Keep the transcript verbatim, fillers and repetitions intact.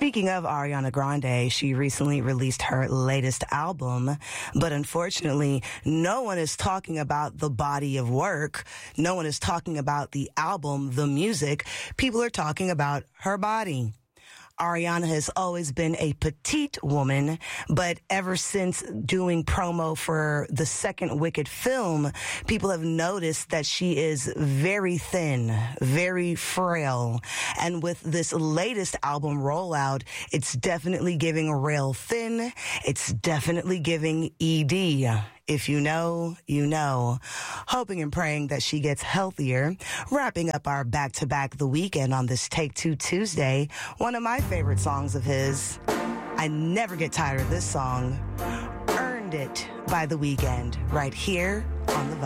Speaking of Ariana Grande, she recently released her latest album, but unfortunately, no one is talking about the body of work. No one is talking about the album, the music. People are talking about her body. Ariana has always been a petite woman, but ever since doing promo for the second Wicked film, people have noticed that she is very thin, very frail. And with this latest album rollout, it's definitely giving rail thin. It's definitely giving E D. If you know, you know. Hoping and praying that she gets healthier. Wrapping up our back-to-back The Weeknd on this Take Two Tuesday. One of my favorite songs of his. I never get tired of this song. Earned It by The Weeknd. Right here on The Vibe.